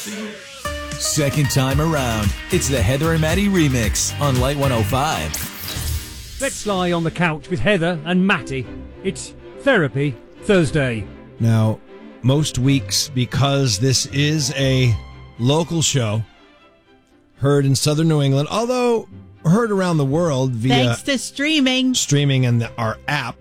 Second time around, it's the Heather and Matty remix on Light 105. Let's lie on the couch with Heather and Matty. It's Therapy Thursday. Now, most weeks, because this is a local show, heard in southern New England, although heard around the world via thanks to streaming and our app.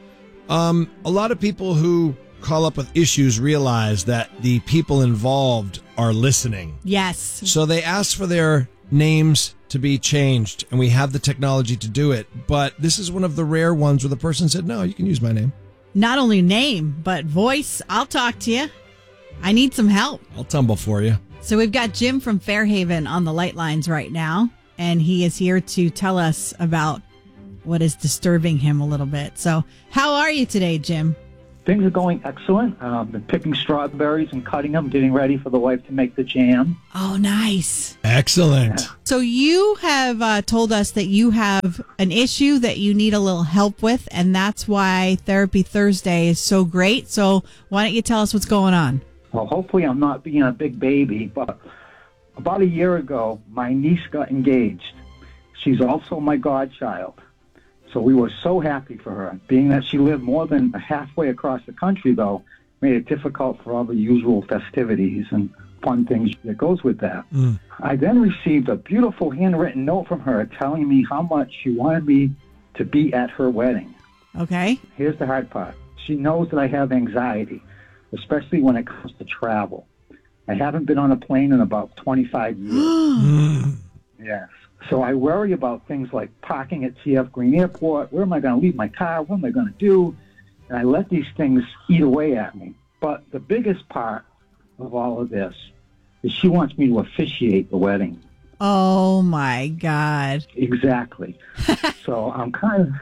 A lot of people who call up with issues realize that the people involved are listening. Yes. So they ask for their names to be changed, and we have the technology to do it. But this is one of the rare ones where the person said, no, you can use my name. Not only name, but voice. I'll talk to you. I need some help. I'll tumble for you. So we've got Jim from Fairhaven on the light lines right now, and he is here to tell us about what is disturbing him a little bit. So how are you today, Jim? Things are going excellent. I've been picking strawberries and cutting them, getting ready for the wife to make the jam. Oh, nice. Excellent. So you have told us that you have an issue that you need a little help with, and that's why Therapy Thursday is so great. So why don't you tell us what's going on? Well, hopefully I'm not being a big baby, but about a year ago, my niece got engaged. She's also my godchild. So we were so happy for her. Being that she lived more than halfway across the country, though, made it difficult for all the usual festivities and fun things that goes with that. I then received a beautiful handwritten note from her telling me how much she wanted me to be at her wedding. Okay. Here's the hard part. She knows that I have anxiety, especially when it comes to travel. I haven't been on a plane in about 25 years. Yes. So I worry about things like parking at TF Green Airport. Where am I going to leave my car? What am I going to do? And I let these things eat away at me. But the biggest part of all of this is she wants me to officiate the wedding. Oh, my God. Exactly. So I'm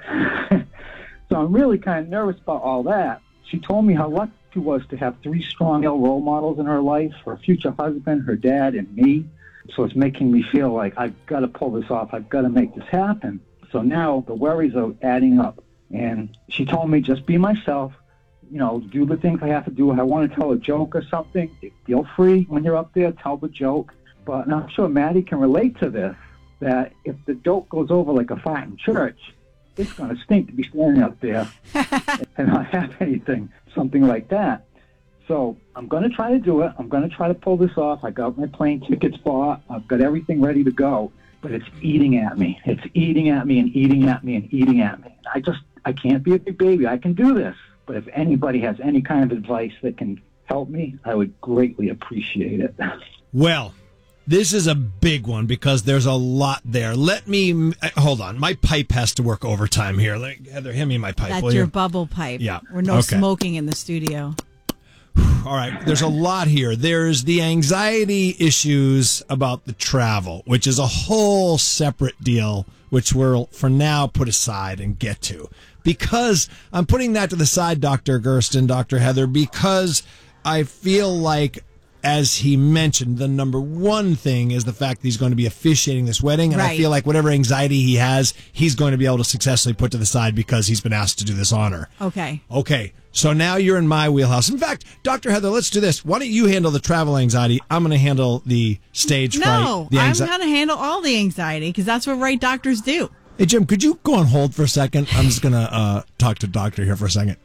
really kind of nervous about all that. She told me how lucky she was to have 3 strong male role models in her life, her future husband, her dad, and me. So it's making me feel like I've got to pull this off. I've got to make this happen. So now the worries are adding up. And she told me, just be myself, do the things I have to do. If I want to tell a joke or something, feel free when you're up there, tell the joke. But I'm sure Maddie can relate to this, that if the joke goes over like a fart in church, it's going to stink to be standing up there and not have anything, something like that. So I'm going to try to do it. I'm going to try to pull this off. I got my plane tickets bought. I've got everything ready to go. But it's eating at me. It's eating at me and eating at me and eating at me. I can't be a big baby. I can do this. But if anybody has any kind of advice that can help me, I would greatly appreciate it. Well, this is a big one because there's a lot there. Let me hold on. My pipe has to work overtime here. Heather, hand me my pipe. That's your bubble pipe. Yeah. Or no smoking in the studio. All right. There's a lot here. There's the anxiety issues about the travel, which is a whole separate deal, which we'll for now put aside and get to. Because I'm putting that to the side, Dr. Gersten, Dr. Heather, because I feel like, as he mentioned, the number one thing is the fact that he's going to be officiating this wedding. And I feel like whatever anxiety he has, he's going to be able to successfully put to the side because he's been asked to do this honor. Okay. So now you're in my wheelhouse. In fact, Dr. Heather, let's do this. Why don't you handle the travel anxiety? I'm going to handle the stage fright. No, I'm going to handle all the anxiety because that's what right doctors do. Hey, Jim, could you go on hold for a second? I'm just going to talk to Doctor here for a second.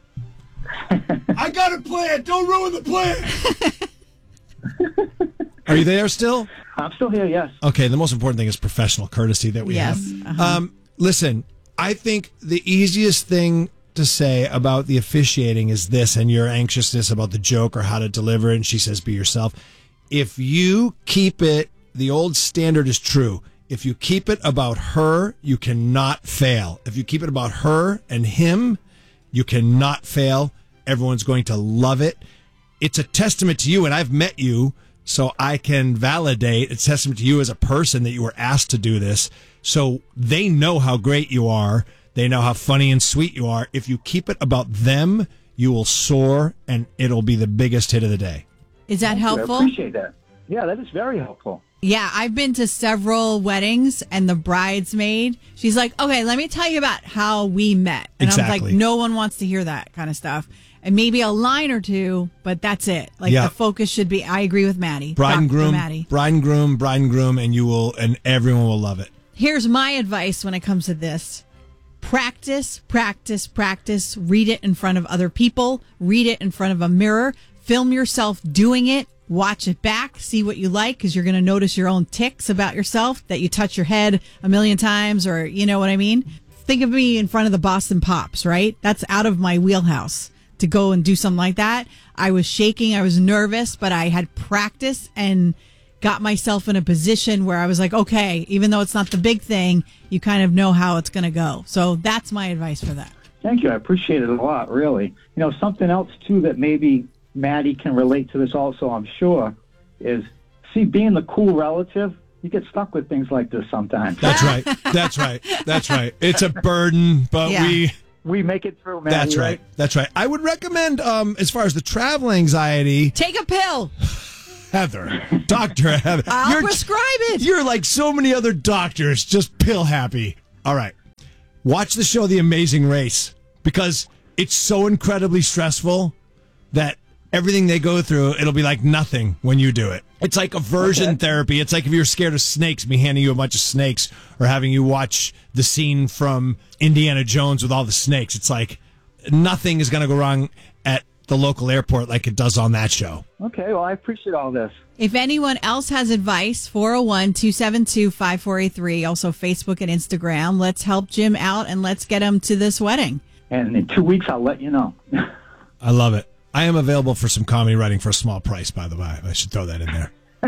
I got a plan. Don't ruin the plan. Are you there still? I'm still here, yes. Okay, the most important thing is professional courtesy that we have. Listen, I think the easiest thing to say about the officiating is this, and your anxiousness about the joke or how to deliver it, and she says, be yourself. If you keep it, the old standard is true. If you keep it about her, you cannot fail. If you keep it about her and him, you cannot fail. Everyone's going to love it. It's a testament to you, and I've met you, so I can validate. It's a testament to you as a person that you were asked to do this. So they know how great you are. They know how funny and sweet you are. If you keep it about them, you will soar, and it'll be the biggest hit of the day. Is that helpful? I appreciate that. Yeah, that is very helpful. Yeah, I've been to several weddings, and the bridesmaid, she's like, okay, let me tell you about how we met. And I was like, no one wants to hear that kind of stuff. and maybe a line or two, but that's it. Like Yeah. the focus should be, I agree with Maddie. Bride and Dr. groom, Maddie. bride and groom, bride and groom, and everyone will love it. Here's my advice when it comes to this. Practice, practice, practice. Read it in front of other people. Read it in front of a mirror. Film yourself doing it. Watch it back. See what you like, because you're going to notice your own tics about yourself, that you touch your head a million times, or you know what I mean? Think of me in front of the Boston Pops, right? That's out of my wheelhouse to go and do something like that. I was shaking. I was nervous, but I had practice and got myself in a position where I was like, okay, even though it's not the big thing, you kind of know how it's going to go. So that's my advice for that. Thank you. I appreciate it a lot, really. Something else, too, that maybe Maddie can relate to this also, I'm sure, is, see, being the cool relative, you get stuck with things like this sometimes. That's right. That's right. That's right. It's a burden, but Yeah. We make it through, Maddie. That's right. That's right. I would recommend, as far as the travel anxiety, Take a pill. Heather, Dr. Heather. I'll prescribe it. You're like so many other doctors, just pill happy. All right. Watch the show The Amazing Race, because it's so incredibly stressful that everything they go through, it'll be like nothing when you do it. It's like aversion therapy. It's like if you're scared of snakes, me handing you a bunch of snakes, or having you watch the scene from Indiana Jones with all the snakes. It's like nothing is going to go wrong at the local airport like it does on that show. Okay, well, I appreciate all this. If anyone else has advice, 401-272-5483, also Facebook and Instagram. Let's help Jim out and let's get him to this wedding. And in 2 weeks, I'll let you know. I love it. I am available for some comedy writing for a small price, by the way. I should throw that in there.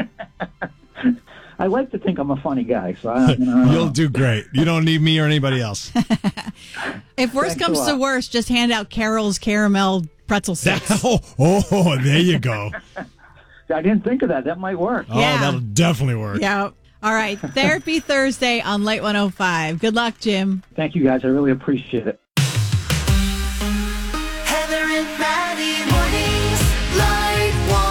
I like to think I'm a funny guy, so I don't know. You'll do great. You don't need me or anybody else. If worse Thanks a comes to lot. worse, just hand out Carol's caramel pretzel sticks. Oh, there you go. I didn't think of that. That might work. Oh, Yeah. that'll definitely work. Yeah. All right. Therapy Thursday on Light 105. Good luck, Jim. Thank you, guys. I really appreciate it. Heather and Maddie mornings, Light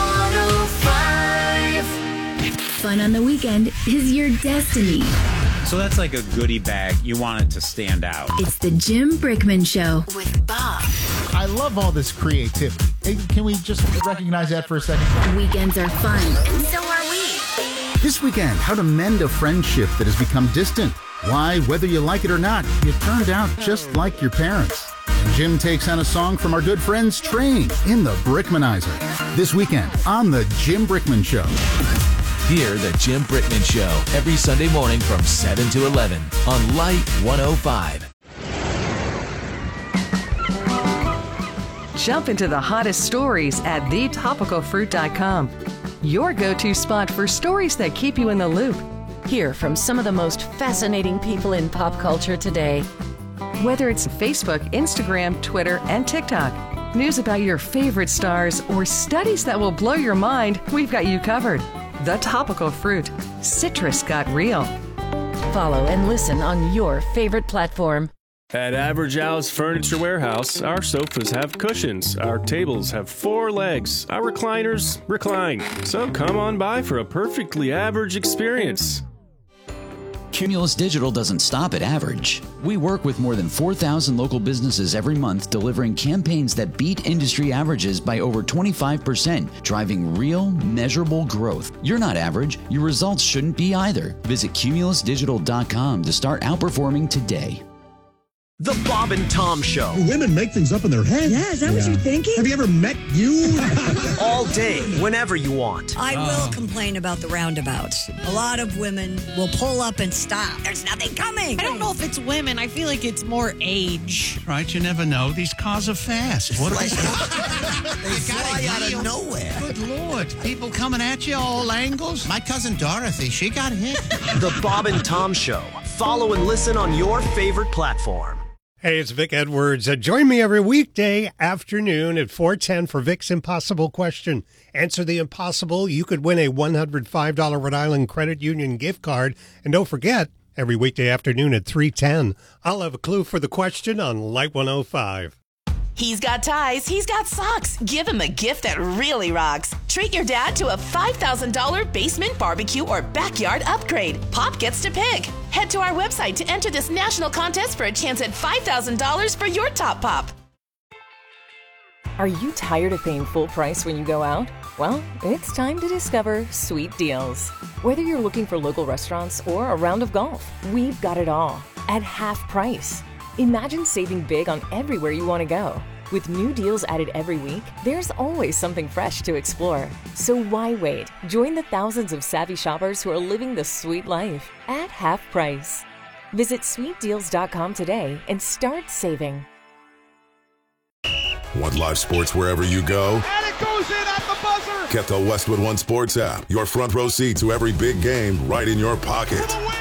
105. Fun on the weekend is your destiny. So that's like a goodie bag. You want it to stand out. It's the Jim Brickman Show. With Bob. I love all this creativity. Hey, can we just recognize that for a second? Weekends are fun. And so are we. This weekend, how to mend a friendship that has become distant. Why, whether you like it or not, you turned out just like your parents. And Jim takes on a song from our good friends Train in the Brickmanizer. This weekend on the Jim Brickman Show. Hear the Jim Brickman Show every Sunday morning from 7 to 11 on Light 105. Jump into the hottest stories at thetopicalfruit.com. Your go-to spot for stories that keep you in the loop. Hear from some of the most fascinating people in pop culture today. Whether it's Facebook, Instagram, Twitter, and TikTok, news about your favorite stars, or studies that will blow your mind, we've got you covered. The Topical Fruit. Citrus got real. Follow and listen on your favorite platform. At Average Al's Furniture Warehouse, our sofas have cushions, our tables have 4 legs, our recliners recline. So come on by for a perfectly average experience. Cumulus Digital doesn't stop at average. We work with more than 4,000 local businesses every month, delivering campaigns that beat industry averages by over 25%, driving real, measurable growth. You're not average. Your results shouldn't be either. Visit cumulusdigital.com to start outperforming today. The Bob and Tom Show. Women make things up in their head. Yeah, is that what you're thinking? Have you ever met you? All day, whenever you want. I will complain about the roundabouts. A lot of women will pull up and stop. There's nothing coming. I don't know if it's women. I feel like it's more age. Right, you never know. These cars are fast. What They fly out of nowhere. Good Lord. People coming at you all angles. My cousin Dorothy, she got hit. The Bob and Tom Show. Follow and listen on your favorite platform. Hey, it's Vic Edwards. Join me every weekday afternoon at 4:10 for Vic's Impossible Question. Answer the impossible. You could win a $105 Rhode Island Credit Union gift card. And don't forget, every weekday afternoon at 3:10, I'll have a clue for the question on Light 105. He's got ties, he's got socks. Give him a gift that really rocks. Treat your dad to a $5,000 basement barbecue or backyard upgrade. Pop gets to pick. Head to our website to enter this national contest for a chance at $5,000 for your top pop. Are you tired of paying full price when you go out? Well, it's time to discover Sweet Deals. Whether you're looking for local restaurants or a round of golf, we've got it all at half price. Imagine saving big on everywhere you want to go. With new deals added every week, there's always something fresh to explore. So why wait? Join the thousands of savvy shoppers who are living the sweet life at half price. Visit sweetdeals.com today and start saving. Want live sports wherever you go? And it goes in at the buzzer! Get the Westwood One Sports app. Your front row seat to every big game right in your pocket. For the win!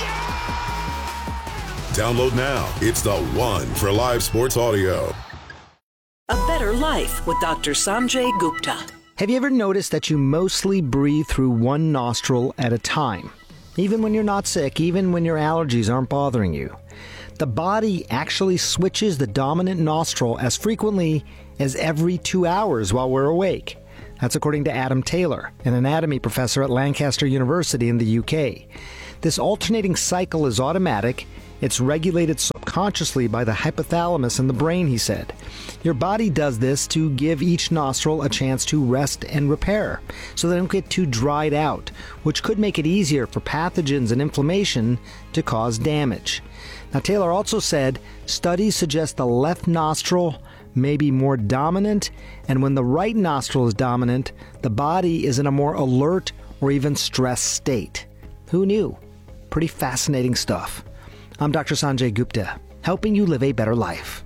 Download now. It's the one for live sports audio. A Better Life with Dr. Sanjay Gupta. Have you ever noticed that you mostly breathe through one nostril at a time? Even when you're not sick, even when your allergies aren't bothering you. The body actually switches the dominant nostril as frequently as every 2 hours while we're awake. That's according to Adam Taylor, an anatomy professor at Lancaster University in the UK. This alternating cycle is automatic. It's regulated subconsciously by the hypothalamus in the brain, he said. Your body does this to give each nostril a chance to rest and repair, so they don't get too dried out, which could make it easier for pathogens and inflammation to cause damage. Now, Taylor also said studies suggest the left nostril may be more dominant, and when the right nostril is dominant, the body is in a more alert or even stressed state. Who knew? Pretty fascinating stuff. I'm Dr. Sanjay Gupta, helping you live a better life.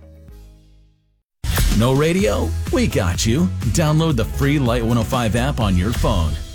No radio? We got you. Download the free Light 105 app on your phone.